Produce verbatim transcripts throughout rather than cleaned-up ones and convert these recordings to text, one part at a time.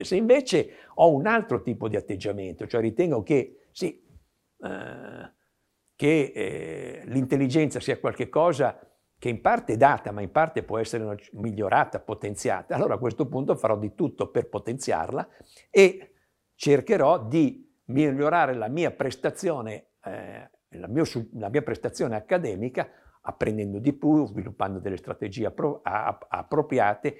Se invece ho un altro tipo di atteggiamento, cioè ritengo che sì, eh, che eh, l'intelligenza sia qualcosa che in parte è data, ma in parte può essere migliorata, potenziata, allora a questo punto farò di tutto per potenziarla e cercherò di migliorare la mia prestazione, eh, la, mio, la mia prestazione accademica, apprendendo di più, sviluppando delle strategie appro appropriate,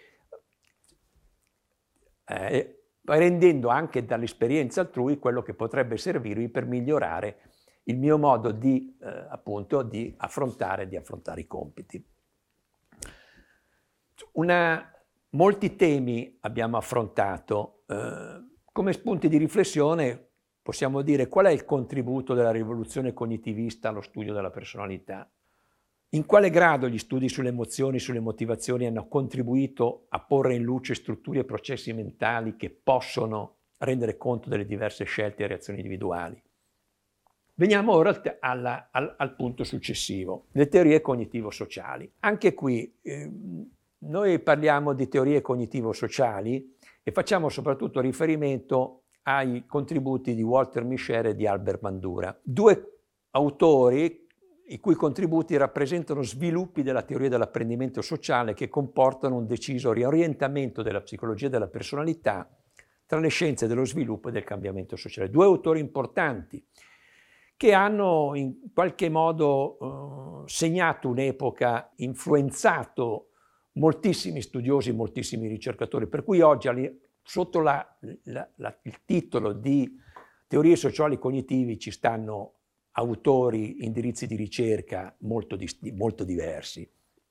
eh, rendendo anche dall'esperienza altrui quello che potrebbe servirmi per migliorare il mio modo di, eh, appunto, di affrontare, di affrontare i compiti. Una, molti temi abbiamo affrontato. Eh, come spunti di riflessione possiamo dire qual è il contributo della rivoluzione cognitivista allo studio della personalità. In quale grado gli studi sulle emozioni, sulle motivazioni hanno contribuito a porre in luce strutture e processi mentali che possono rendere conto delle diverse scelte e reazioni individuali? Veniamo ora al, alla, al, al punto successivo, le teorie cognitivo-sociali. Anche qui eh, noi parliamo di teorie cognitivo-sociali e facciamo soprattutto riferimento ai contributi di Walter Mischel e di Albert Bandura, due autori i cui contributi rappresentano sviluppi della teoria dell'apprendimento sociale che comportano un deciso riorientamento della psicologia della personalità tra le scienze dello sviluppo e del cambiamento sociale. Due autori importanti che hanno in qualche modo eh, segnato un'epoca, influenzato moltissimi studiosi, moltissimi ricercatori, per cui oggi sotto la, la, la, il titolo di teorie sociali cognitivi ci stanno autori, indirizzi di ricerca molto, molto diversi.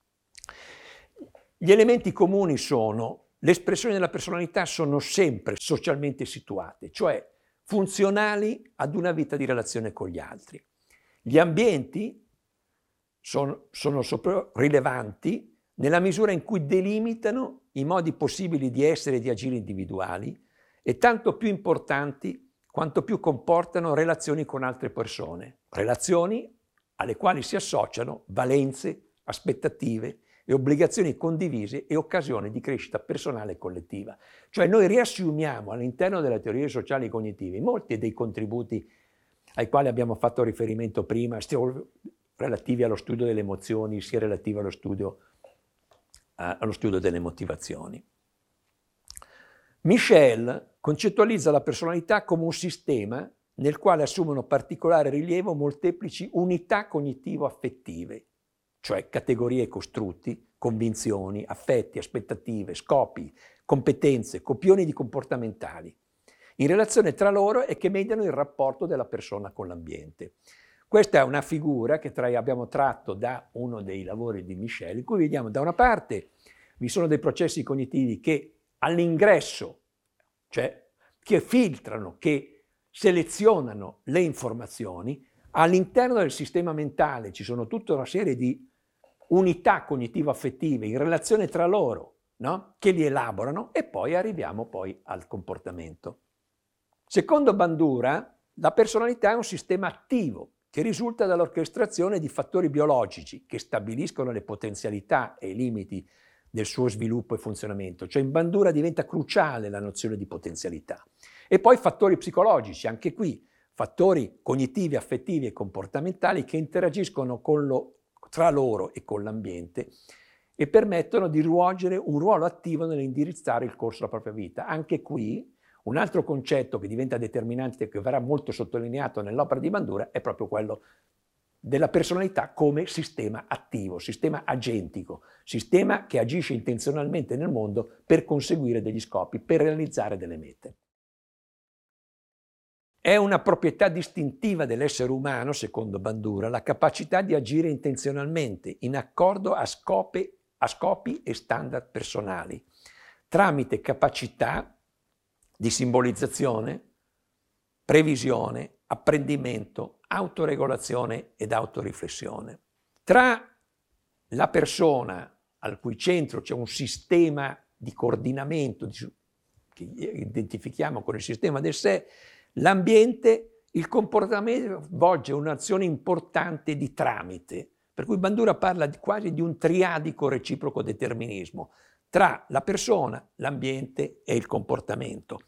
Gli elementi comuni sono: le espressioni della personalità sono sempre socialmente situate, cioè funzionali ad una vita di relazione con gli altri. Gli ambienti sono, sono rilevanti nella misura in cui delimitano i modi possibili di essere e di agire individuali e tanto più importanti quanto più comportano relazioni con altre persone, relazioni alle quali si associano valenze, aspettative e obbligazioni condivise e occasioni di crescita personale e collettiva. Cioè noi riassumiamo all'interno delle teorie sociali cognitivi molti dei contributi ai quali abbiamo fatto riferimento prima, sia relativi allo studio delle emozioni, sia relativi allo studio, eh, allo studio delle motivazioni. Mischel concettualizza la personalità come un sistema nel quale assumono particolare rilievo molteplici unità cognitivo-affettive, cioè categorie e costrutti, convinzioni, affetti, aspettative, scopi, competenze, copioni di comportamentali, in relazione tra loro e che mediano il rapporto della persona con l'ambiente. Questa è una figura che tra, abbiamo tratto da uno dei lavori di Mischel, in cui vediamo da una parte vi sono dei processi cognitivi che all'ingresso, cioè che filtrano, che selezionano le informazioni, all'interno del sistema mentale ci sono tutta una serie di unità cognitivo-affettive in relazione tra loro, no? Che li elaborano e poi arriviamo poi al comportamento. Secondo Bandura, la personalità è un sistema attivo che risulta dall'orchestrazione di fattori biologici che stabiliscono le potenzialità e i limiti del suo sviluppo e funzionamento, cioè in Bandura diventa cruciale la nozione di potenzialità. E poi fattori psicologici, anche qui, fattori cognitivi, affettivi e comportamentali che interagiscono con lo, tra loro e con l'ambiente e permettono di svolgere un ruolo attivo nell'indirizzare il corso della propria vita. Anche qui, un altro concetto che diventa determinante e che verrà molto sottolineato nell'opera di Bandura è proprio quello della personalità come sistema attivo, sistema agentico, sistema che agisce intenzionalmente nel mondo per conseguire degli scopi, per realizzare delle mete. È una proprietà distintiva dell'essere umano, secondo Bandura, la capacità di agire intenzionalmente in accordo a scopi, a scopi e standard personali, tramite capacità di simbolizzazione, previsione, apprendimento, autoregolazione ed autoriflessione. Tra la persona al cui centro c'è un sistema di coordinamento che identifichiamo con il sistema del sé, l'ambiente, il comportamento svolge un'azione importante di tramite, per cui Bandura parla di, quasi di un triadico reciproco determinismo, tra la persona, l'ambiente e il comportamento.